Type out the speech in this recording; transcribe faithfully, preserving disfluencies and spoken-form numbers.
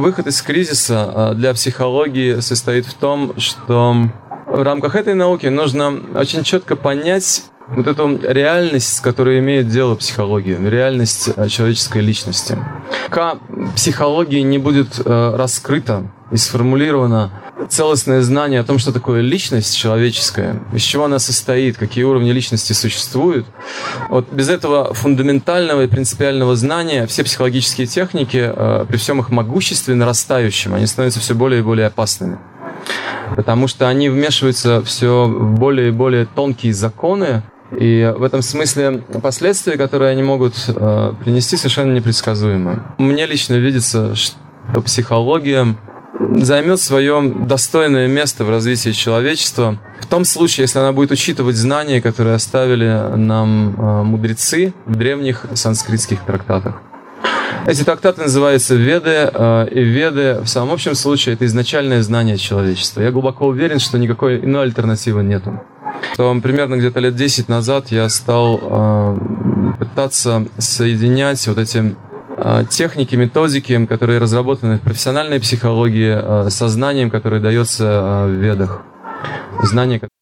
выход из кризиса для психологии состоит в том, что в рамках этой науки нужно очень четко понять вот эту реальность, с которой имеет дело психология, реальность человеческой личности. Пока психологии не будет раскрыто и сформулировано целостное знание о том, что такое личность человеческая, из чего она состоит, какие уровни личности существуют, вот без этого фундаментального и принципиального знания все психологические техники, при всем их могуществе нарастающем, они становятся все более и более опасными. Потому что они вмешиваются все в более и более тонкие законы, и в этом смысле последствия, которые они могут э, принести, совершенно непредсказуемы. Мне лично видится, что психология займет свое достойное место в развитии человечества в том случае, если она будет учитывать знания, которые оставили нам э, мудрецы в древних санскритских трактатах. Эти трактаты называются Веды, и Веды в самом общем случае это изначальное знание человечества. Я глубоко уверен, что никакой иной альтернативы нету. То примерно где-то лет десять назад я стал э, пытаться соединять вот эти э, техники, методики, которые разработаны в профессиональной психологии, э, со знанием, которое дается э, в Ведах. Знание,